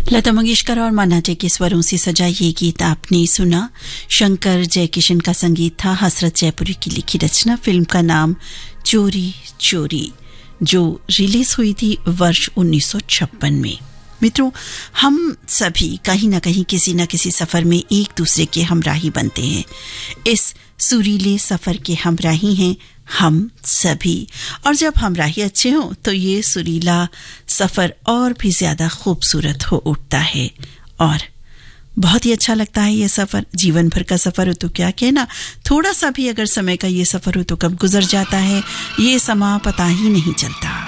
लता मंगेशकर और मान्ना डे के स्वरों से सजा ये गीत आपने सुना। शंकर जयकिशन का संगीत था, हसरत जयपुरी की लिखी रचना। फिल्म का नाम चोरी चोरी, जो रिलीज हुई थी वर्ष 1956 में। मित्रों, हम सभी कहीं ना कहीं किसी न किसी सफर में एक दूसरे के हमराही बनते हैं। इस सुरीले सफर के हमराही हैं हम सभी, और जब हमराही अच्छे हों तो ये सुरीला सफर और भी ज्यादा खूबसूरत हो उठता है और बहुत ही अच्छा लगता है। ये सफर जीवन भर का सफर हो तो क्या कहना, थोड़ा सा भी अगर समय का ये सफर हो तो कब गुजर जाता है ये समा पता ही नहीं चलता।